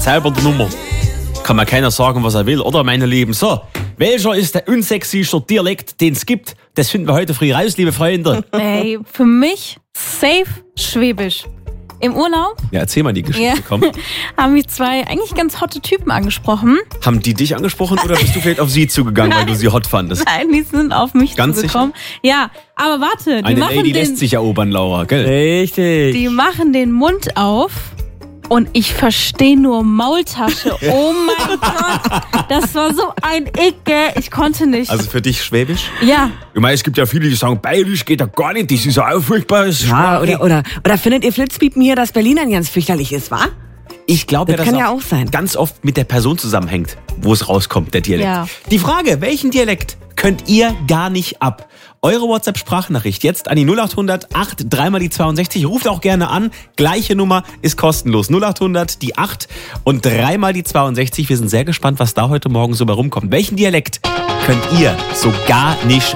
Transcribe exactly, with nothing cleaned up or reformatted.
selber die Nummer. Kann mir keiner sagen, was er will, oder, meine Lieben? So, welcher ist der unsexyste Dialekt, den es gibt? Das finden wir heute früh raus, liebe Freunde. Ey, für mich safe Schwäbisch. Im Urlaub Ja, erzähl mal die Geschichte, ja, komm. haben mich zwei eigentlich ganz hotte Typen angesprochen. Haben die dich angesprochen oder bist du vielleicht auf sie zugegangen, weil du sie hot fandest? Nein, die sind auf mich Ganz zugekommen. Ja, aber warte, die Eine machen Lady den, lässt sich erobern, Laura, gell? Richtig. die machen den Mund auf und ich verstehe nur Maultasche. Oh mein Gott, das war so ein Icke. Ich konnte nicht. Also für dich Schwäbisch? ja, Ich meine, es gibt ja viele, die sagen, Bayerisch geht ja gar nicht, das ist ja auch furchtbar. Ja, oder, oder, oder findet ihr Flitzpiepen hier, dass Berlinern ganz fürchterlich ist, wa? Ich glaube, Das ja, dass kann ja auch sein. ganz oft mit der Person zusammenhängt, wo es rauskommt, der Dialekt. Ja. Die Frage, welchen Dialekt könnt ihr gar nicht ab? Eure WhatsApp-Sprachnachricht jetzt an die null acht hundert acht dreimal die zweiundsechzig. Ruft auch gerne an. Gleiche Nummer ist kostenlos. null acht hundert die acht und dreimal die zweiundsechzig. Wir sind sehr gespannt, was da heute Morgen so bei rumkommt. Welchen Dialekt könnt ihr so gar nicht